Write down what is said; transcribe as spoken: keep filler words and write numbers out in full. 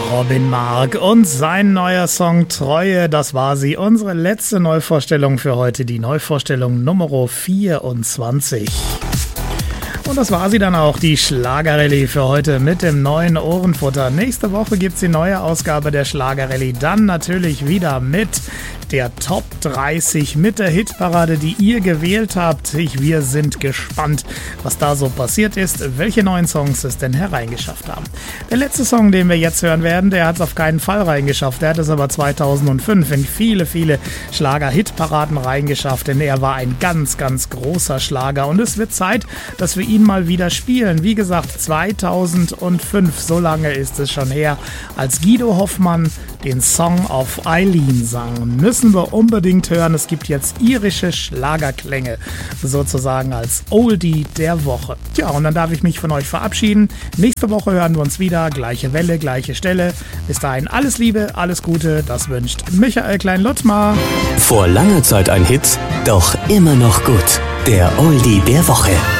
Robin Mark und sein neuer Song Treue, das war sie. Unsere letzte Neuvorstellung für heute, die Neuvorstellung Nummer vierundzwanzig. Und das war sie dann auch, die Schlagerrallye für heute mit dem neuen Ohrenfutter. Nächste Woche gibt es die neue Ausgabe der Schlagerrallye. Dann natürlich wieder mit der Top dreißig, mit der Hitparade, die ihr gewählt habt. Ich, wir sind gespannt, was da so passiert ist, welche neuen Songs es denn hereingeschafft haben. Der letzte Song, den wir jetzt hören werden, der hat es auf keinen Fall reingeschafft. Der hat es aber zweitausendfünf in viele, viele Schlager-Hitparaden reingeschafft, denn er war ein ganz, ganz großer Schlager. Und es wird Zeit, dass wir ihn mal wieder spielen. Wie gesagt, zweitausendfünf, so lange ist es schon her, als Guido Hoffmann den Song auf Eileen sang. Müssen wir unbedingt hören. Es gibt jetzt irische Schlagerklänge, sozusagen als Oldie der Woche. Tja, und dann darf ich mich von euch verabschieden. Nächste Woche hören wir uns wieder. Gleiche Welle, gleiche Stelle. Bis dahin alles Liebe, alles Gute. Das wünscht Michael Klein-Luttmar. Vor langer Zeit ein Hit, doch immer noch gut. Der Oldie der Woche.